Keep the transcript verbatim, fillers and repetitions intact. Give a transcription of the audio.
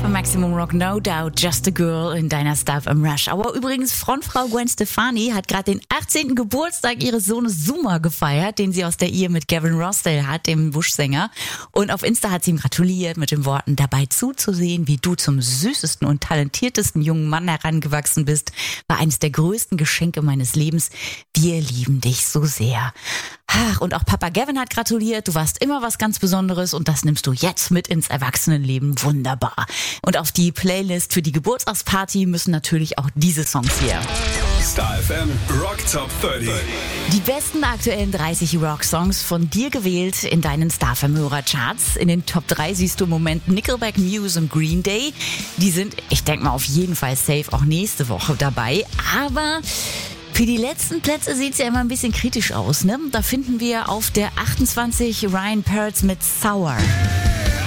bei Maximum Rock, No Doubt, Just a Girl in deiner Stuff im Rush Hour. Übrigens, Frontfrau Gwen Stefani hat gerade den achtzehnten Geburtstag ihres Sohnes Zuma gefeiert, den sie aus der Ehe mit Gavin Rossdale hat, dem Bush-Sänger. Und auf Insta hat sie ihm gratuliert mit den Worten, dabei zuzusehen, wie du zum süßesten und talentiertesten jungen Mann herangewachsen bist, war eines der größten Geschenke meines Lebens. Wir lieben dich so sehr. Ach, und auch Papa Gavin hat gratuliert. Du warst immer was ganz Besonderes und das nimmst du jetzt mit ins Erwachsenenleben. Wunderbar. Und auf die Playlist für die Geburtstagsparty müssen natürlich auch diese Songs hier. Star F M Rock Top dreißig. Die besten aktuellen dreißig Rock-Songs von dir gewählt in deinen Star F M-Hörer-Charts. In den Top drei siehst du im Moment Nickelback, Muse und Green Day. Die sind, ich denke mal, auf jeden Fall safe auch nächste Woche dabei. Aber für die letzten Plätze sieht es ja immer ein bisschen kritisch aus, ne? Da finden wir auf der achtundzwanzig Ryan Pearls mit Sour.